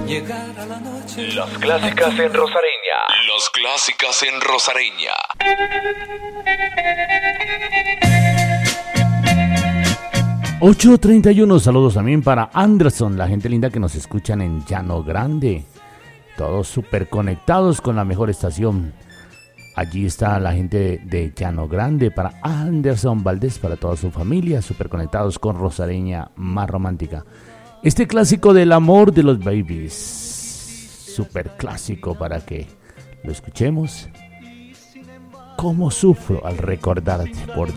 Las clásicas en Rosareña. Las clásicas en Rosareña. ...8:31, saludos también para Anderson, la gente linda que nos escuchan en Llano Grande. Todos súper conectados con la mejor estación. Allí está la gente de Llano Grande, para Anderson Valdés, para toda su familia, súper conectados con Rosareña más romántica. Este clásico del amor de los babies, súper clásico para que lo escuchemos. ¿Cómo sufro al recordarte, por Dios?